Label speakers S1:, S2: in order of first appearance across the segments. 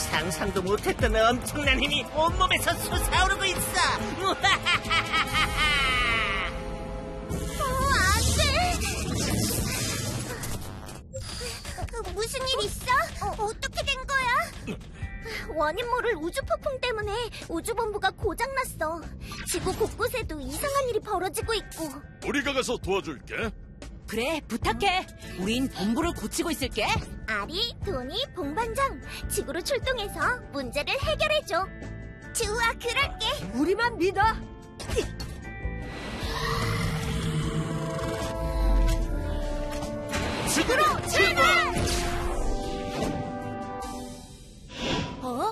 S1: 상상도 못했던 엄청난 힘이 온몸에서 솟아오르고 있어.
S2: 안 돼! 무슨 일 있어? 어떻게 된 거야? 원인 모를 우주 폭풍 때문에 우주본부가 고장났어. 지구 곳곳에도 이상한 일이 벌어지고 있고.
S3: 우리가 가서 도와줄게.
S4: 그래, 부탁해. 우린 본부를 고치고 있을게.
S2: 아리, 도니, 봉반장, 지구로 출동해서 문제를 해결해줘. 좋아, 그럴게.
S4: 우리만 믿어.
S1: 지구로 출발!
S2: 어?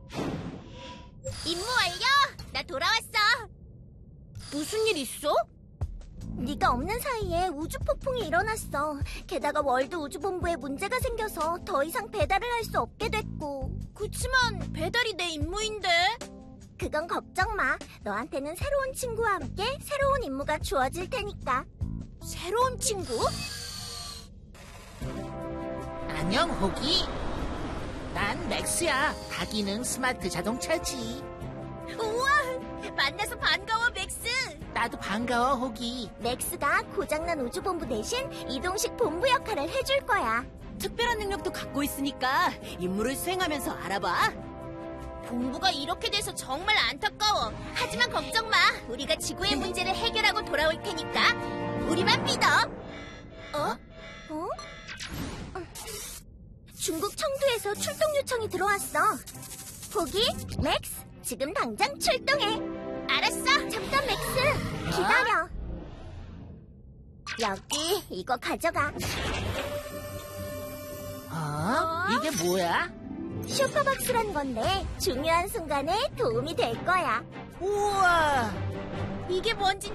S2: 임무 완료! 나 돌아왔어. 무슨 일 있어? 네가 없는 사이에 우주 폭풍이 일어났어. 게다가 월드 우주본부에 문제가 생겨서 더 이상 배달을 할 수 없게 됐고. 그치만 배달이 내 임무인데. 그건 걱정 마. 너한테는 새로운 친구와 함께 새로운 임무가 주어질 테니까. 새로운 친구?
S1: 안녕, 호기. 난 맥스야. 다기능 스마트 자동차지.
S2: 우와! 만나서 반가워, 맥스.
S1: 나도 반가워, 호기.
S2: 맥스가 고장난 우주본부 대신 이동식 본부 역할을 해줄 거야.
S4: 특별한 능력도 갖고 있으니까 임무를 수행하면서 알아봐.
S2: 본부가 이렇게 돼서 정말 안타까워. 하지만 걱정 마. 우리가 지구의 문제를 해결하고 돌아올 테니까 우리만 믿어. 어? 중국 청두에서 출동 요청이 들어왔어. 호기, 맥스, 지금 당장 출동해. 알았어. 잠깐, 맥스. 기다려. 여기, 이거 가져가.
S1: 이게 뭐야?
S2: 슈퍼박스란 건데 중요한 순간에 도움이 될 거야.
S1: 우와!
S2: 이게 뭔진